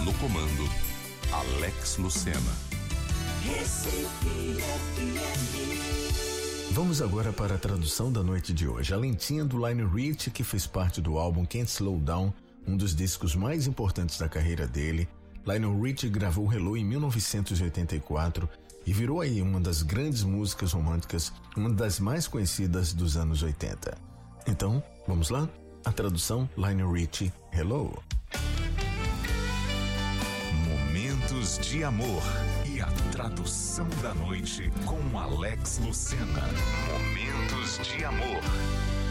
No comando, Alex Lucena. Recife FM. Vamos agora para a tradução da noite de hoje. A lentinha do Lionel Richie, que fez parte do álbum Can't Slow Down, um dos discos mais importantes da carreira dele. Lionel Richie gravou Hello em 1984 e virou aí uma das grandes músicas românticas, uma das mais conhecidas dos anos 80. Então, vamos lá? A tradução, Lionel Richie, Hello. Momentos de amor e a tradução da noite com Alex Lucena. Momentos de amor.